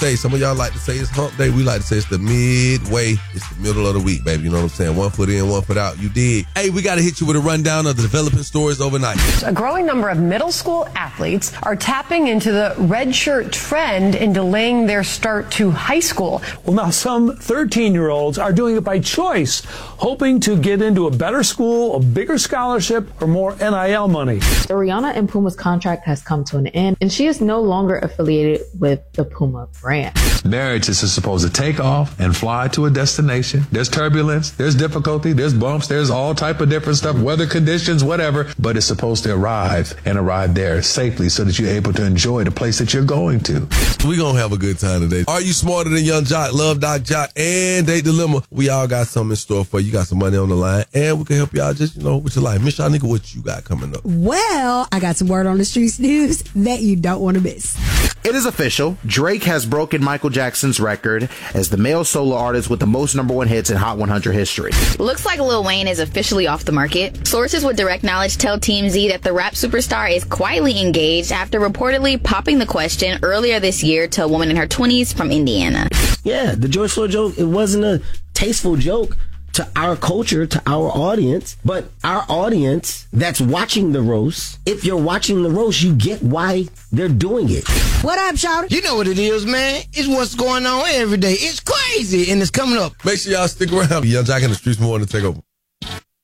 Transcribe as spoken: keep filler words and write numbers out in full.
day. Some of y'all like to say it's hump day. We like to say it's the midway. It's the middle of the week, baby. You know what I'm saying? One foot in, one foot out. You dig? Hey, we got to hit you with a rundown of the developing stories overnight. A growing number of middle school athletes are tapping into the redshirt trend and delaying their start to high school. Well, now some thirteen-year-olds are doing it by choice, hoping to get into a better school, a bigger scholarship, or more N I L money. The Rihanna and Puma's contract has come to an end, and she is no longer affiliated with the Puma brand. Marriage is supposed to take off and fly to a destination. There's turbulence, there's difficulty, there's bumps, there's all type of different stuff, weather conditions, whatever, but it's supposed to arrive and arrive there safely so that you're able to enjoy the place that you're going to. We gonna have a good time today. Are you smarter than Young Jock, Love Doc Jock, and Date Dilemma? We all got something in store for you. You got some money on the line, and we can help y'all just, you know, with your life. Miss Shanika, what you got coming up? Well, I got some word on the streets news that you don't want to miss. It is official. Drake has broken Michael Jackson's record as the male solo artist with the most number one hits in Hot one hundred history. Looks like Lil Wayne is officially off the market. Sources with direct knowledge tell T M Z that the rap superstar is quietly engaged after reportedly popping the question earlier this year to a woman in her twenties from Indiana. Yeah, the George Floyd joke, it wasn't a tasteful joke to our culture, to our audience, but our audience that's watching the roast, if you're watching the roast, you get why they're doing it. What up, Shawty? You know what it is, man. It's what's going on every day. It's crazy, and it's coming up. Make sure y'all stick around. Young Jock in the streets more to take over.